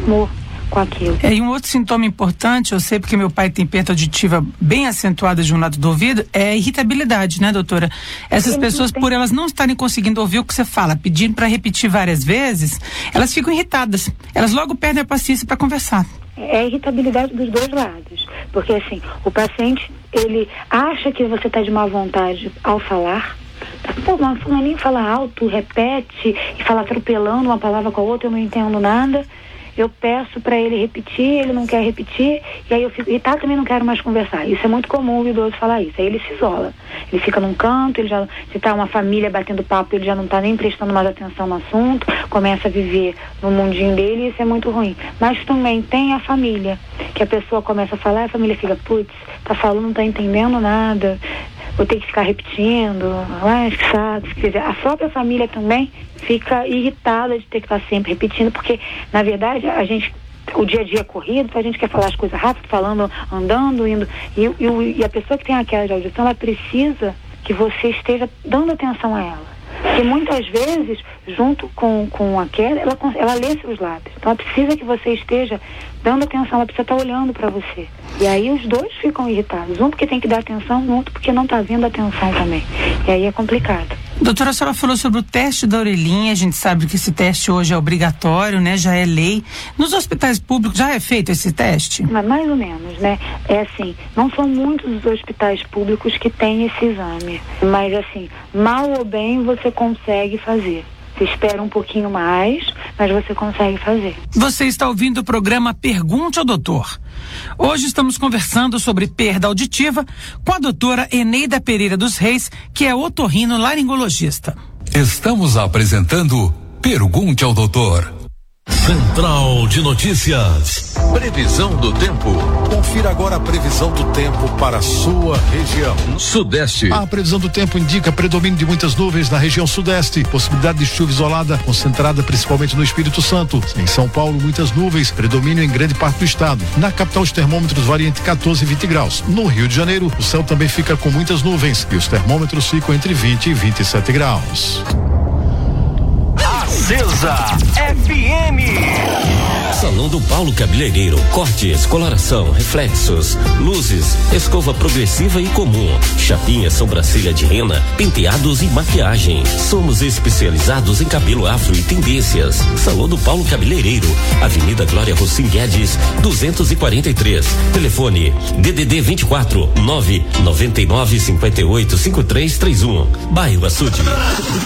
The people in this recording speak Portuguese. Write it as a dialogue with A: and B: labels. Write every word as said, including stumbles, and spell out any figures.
A: acostumou com aquilo.
B: É, e um outro sintoma importante, eu sei porque meu pai tem perda auditiva bem acentuada de um lado do ouvido, é a irritabilidade, né, doutora? Essas Ele pessoas, tem... por elas não estarem conseguindo ouvir o que você fala, pedindo para repetir várias vezes, elas ficam irritadas. Elas logo perdem a paciência para conversar.
A: É a irritabilidade dos dois lados. Porque, assim, o paciente, ele acha que você está de má vontade ao falar. Pô, mas fulaninho fala alto, repete e fala atropelando uma palavra com a outra, eu não entendo nada. Eu peço para ele repetir, ele não quer repetir, e aí eu fico irritado, também não quero mais conversar. Isso é muito comum o idoso falar isso. Aí ele se isola. Ele fica num canto, ele já, se tá uma família batendo papo, ele já não tá nem prestando mais atenção no assunto, começa a viver no mundinho dele, e isso é muito ruim. Mas também tem a família, que a pessoa começa a falar, e a família fica, putz, tá falando, não tá entendendo nada, vou ter que ficar repetindo, ai, que saco. Quer dizer, a própria família também fica irritada de ter que estar sempre repetindo, porque, na verdade, a gente, o dia a dia é corrido, a gente quer falar as coisas rápido, falando, andando, indo, e, e, e a pessoa que tem a queda de audição, ela precisa que você esteja dando atenção a ela. Porque muitas vezes, junto com, com a queda, ela, ela lê seus lábios. Então ela precisa que você esteja dando atenção, ela precisa estar olhando para você. E aí os dois ficam irritados. Um porque tem que dar atenção, o outro porque não está vendo atenção também. E aí é complicado.
B: Doutora, a senhora falou sobre o teste da orelhinha, a gente sabe que esse teste hoje é obrigatório, né? Já é lei. Nos hospitais públicos já é feito esse teste?
A: Mas mais ou menos, né? É assim, não são muitos os hospitais públicos que têm esse exame. Mas assim, mal ou bem você consegue fazer. Você espera um pouquinho mais, mas você consegue fazer.
B: Você está ouvindo o programa Pergunte ao Doutor. Hoje estamos conversando sobre perda auditiva com a doutora Eneida Pereira dos Reis, que é otorrinolaringologista.
C: Estamos apresentando Pergunte ao Doutor.
D: Central de Notícias. Previsão do tempo.
E: Confira agora a previsão do tempo para a sua região.
D: Sudeste.
E: A previsão do tempo indica predomínio de muitas nuvens na região sudeste, possibilidade de chuva isolada, concentrada principalmente no Espírito Santo. Em São Paulo, muitas nuvens, predomínio em grande parte do estado. Na capital, os termômetros variam entre quatorze e vinte graus. No Rio de Janeiro, o céu também fica com muitas nuvens e os termômetros ficam entre vinte e vinte e sete graus.
D: Acesa F M.
F: Salão do Paulo Cabeleireiro, cortes, coloração, reflexos, luzes, escova progressiva e comum, chapinha, sobrancelha de rena, penteados e maquiagem. Somos especializados em cabelo afro e tendências. Salão do Paulo Cabeleireiro, Avenida Glória Rossim Guedes, duzentos e quarenta e três. Telefone D D D vinte e quatro, nove nove nove, cinquenta e oito, cinquenta e três trinta e um. Bairro Açude.